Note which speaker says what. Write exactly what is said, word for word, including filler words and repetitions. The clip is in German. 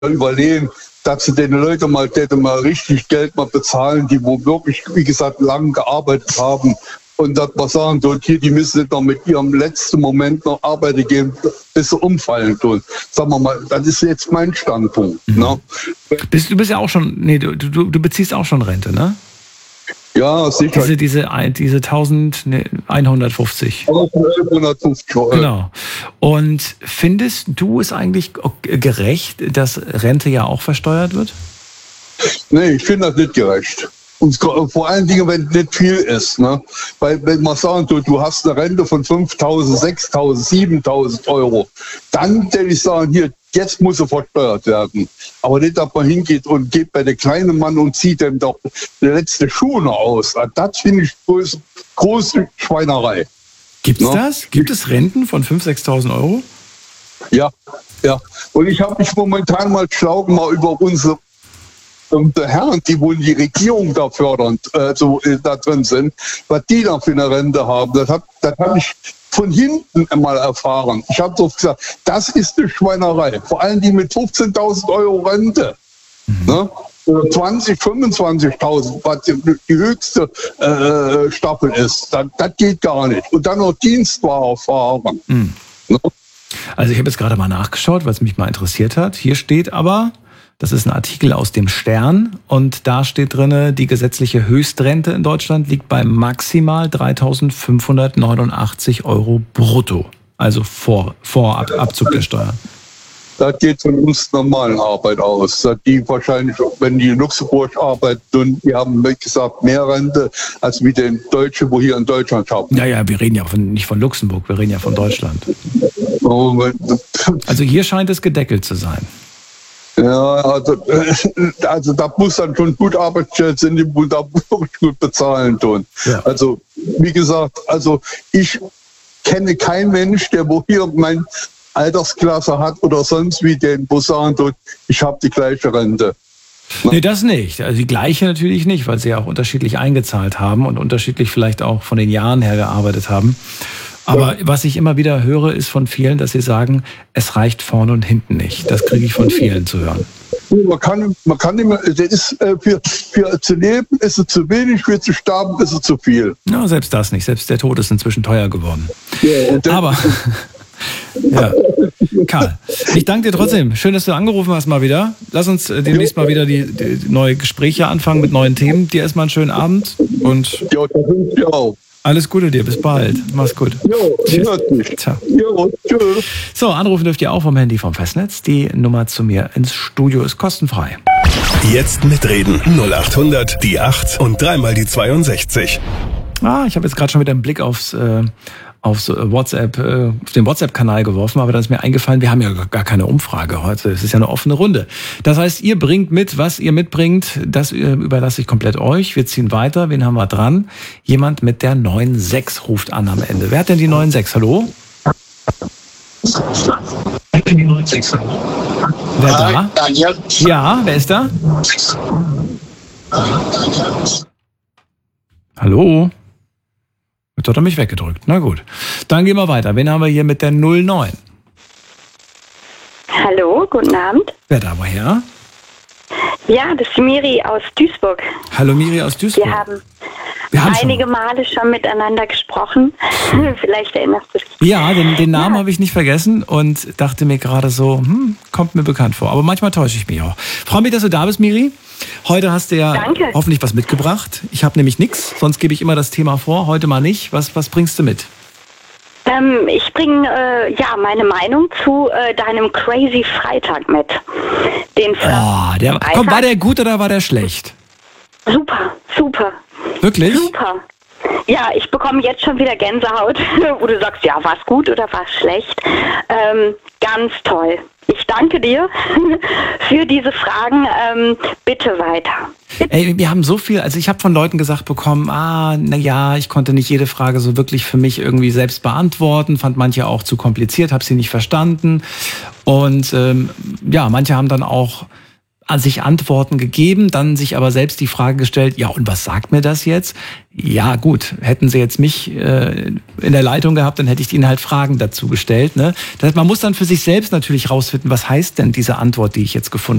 Speaker 1: überlegen, dass sie den Leuten mal, mal richtig Geld mal bezahlen, die wo wirklich, wie gesagt, lang gearbeitet haben. Und dass man sagen, dort hier, die müssen nicht noch mit ihrem letzten Moment noch arbeiten gehen, bis sie umfallen tun. Sagen wir mal, das ist jetzt mein Standpunkt. Mhm. Ne?
Speaker 2: Bist, du bist ja auch schon, nee, du, du, du beziehst auch schon Rente, ne?
Speaker 1: Ja, sicher.
Speaker 2: Diese, diese, diese elfhundertfünfzig.
Speaker 1: elfhundertfünfzig Euro.
Speaker 2: Genau. Und findest du es eigentlich gerecht, dass Rente ja auch versteuert wird?
Speaker 1: Nee, ich finde das nicht gerecht. Und vor allen Dingen, wenn es nicht viel ist. Ne? Weil wenn man sagt, du, du hast eine Rente von fünftausend, sechstausend, siebentausend Euro, dann würde ich sagen, hier, jetzt muss er versteuert werden. Aber nicht, dass man hingeht und geht bei der kleinen Mann und zieht ihm doch die letzte Schuhe noch aus. Das finde ich große, große Schweinerei.
Speaker 2: Gibt's ne? das? Gibt es Renten von fünftausend, sechstausend Euro?
Speaker 1: Ja, ja. Und ich habe mich momentan mal schlau gemacht über unsere Und die Herren, die wohl die Regierung da fördern, äh, so äh, da drin sind, was die da für eine Rente haben, das habe das hab ich von hinten einmal erfahren. Ich habe so gesagt, das ist eine Schweinerei. Vor allem die mit fünfzehntausend Euro Rente. Mhm. Ne? Oder zwanzig, fünfundzwanzigtausend, was die, die höchste äh, Staffel ist. Das, das geht gar nicht. Und dann noch Dienstwagen fahren.
Speaker 2: Mhm.
Speaker 1: Ne?
Speaker 2: Also ich habe jetzt gerade mal nachgeschaut, was mich mal interessiert hat. Hier steht aber, das ist ein Artikel aus dem Stern und da steht drin, die gesetzliche Höchstrente in Deutschland liegt bei maximal dreitausendfünfhundertneunundachtzig Euro brutto. Also vor, vor Ab- Abzug der Steuern.
Speaker 1: Das geht von uns normalen Arbeit aus. Die wahrscheinlich, wenn die in Luxemburg arbeiten, die haben, wie gesagt, mehr Rente als wie den Deutschen, wo hier in Deutschland haben.
Speaker 2: Ja, ja, wir reden ja von, nicht von Luxemburg, wir reden ja von Deutschland. Also hier scheint es gedeckelt zu sein.
Speaker 1: Ja, also, also da muss dann schon gut Arbeitsstellen sind, die da wirklich gut bezahlen tun. Ja. Also wie gesagt, also ich kenne keinen Mensch, der wo hier mein Altersklasse hat oder sonst wie den, wo sagen tut, ich habe die gleiche Rente.
Speaker 2: Nee, das nicht. Also die gleiche natürlich nicht, weil sie ja auch unterschiedlich eingezahlt haben und unterschiedlich vielleicht auch von den Jahren her gearbeitet haben. Aber was ich immer wieder höre, ist von vielen, dass sie sagen, es reicht vorne und hinten nicht. Das kriege ich von vielen zu hören.
Speaker 1: Man kann, man kann immer, das ist, für, für zu leben ist es zu wenig, für zu sterben ist es zu viel.
Speaker 2: Ja, selbst das nicht. Selbst der Tod ist inzwischen teuer geworden. Ja, aber, ja, Karl, ich danke dir trotzdem. Schön, dass du angerufen hast mal wieder. Lass uns demnächst mal wieder die, die neue Gespräche anfangen mit neuen Themen. Dir erstmal einen schönen Abend. Und
Speaker 1: ja, das wünsche ich auch.
Speaker 2: Alles Gute dir, bis bald. Mach's gut.
Speaker 1: Jo, tschüss. Jo, tschüss.
Speaker 2: So, anrufen dürft ihr auch vom Handy vom Festnetz. Die Nummer zu mir ins Studio ist kostenfrei.
Speaker 3: Jetzt mitreden. null acht hundert, die acht und dreimal die zweiundsechzig.
Speaker 2: Ah, ich habe jetzt gerade schon wieder einen Blick aufs, äh, aufs WhatsApp, äh, auf den WhatsApp-Kanal geworfen, aber dann ist mir eingefallen, wir haben ja gar keine Umfrage heute. Es ist ja eine offene Runde. Das heißt, ihr bringt mit, was ihr mitbringt, das überlasse ich komplett euch. Wir ziehen weiter. Wen haben wir dran? Jemand mit der neun sechs ruft an am Ende. Wer hat denn die neun sechs? Hallo? Wer da? Ja, wer ist da? Hallo? Jetzt hat er mich weggedrückt. Na gut. Dann gehen wir weiter. Wen haben wir hier mit der null neun?
Speaker 4: Hallo, guten Abend.
Speaker 2: Wer da woher?
Speaker 4: Ja, das ist Miri aus Duisburg.
Speaker 2: Hallo Miri aus Duisburg.
Speaker 4: Wir haben,
Speaker 2: Wir haben
Speaker 4: einige
Speaker 2: schon.
Speaker 4: Male schon miteinander gesprochen. Vielleicht erinnerst du dich.
Speaker 2: Ja, den, den Namen
Speaker 4: Ja.
Speaker 2: habe ich nicht vergessen und dachte mir gerade so, hm, kommt mir bekannt vor. Aber manchmal täusche ich mich auch. Freue mich, dass du da bist, Miri. Heute hast du ja
Speaker 4: Danke.
Speaker 2: hoffentlich was mitgebracht. Ich habe nämlich nichts, sonst gebe ich immer das Thema vor. Heute mal nicht. Was, was bringst du mit?
Speaker 4: Ähm, ich bringe äh, ja meine Meinung zu äh, deinem Crazy Freitag mit. Den
Speaker 2: Oh, der, komm, war der gut oder war der schlecht?
Speaker 4: Super, super.
Speaker 2: Wirklich?
Speaker 4: Super. Ja, ich bekomme jetzt schon wieder Gänsehaut, wo du sagst, ja, war's gut oder war's schlecht. Ähm, ganz toll. Ich danke dir für diese Fragen. Ähm, bitte weiter.
Speaker 2: Ey, wir haben so viel, also ich habe von Leuten gesagt bekommen, ah, na ja, ich konnte nicht jede Frage so wirklich für mich irgendwie selbst beantworten, fand manche auch zu kompliziert, habe sie nicht verstanden. Und ähm, ja, manche haben dann auch an sich Antworten gegeben, dann sich aber selbst die Frage gestellt, ja, und was sagt mir das jetzt? Ja, gut, hätten Sie jetzt mich äh, in der Leitung gehabt, dann hätte ich Ihnen halt Fragen dazu gestellt. Ne? Das heißt, man muss dann für sich selbst natürlich rausfinden, was heißt denn diese Antwort, die ich jetzt gefunden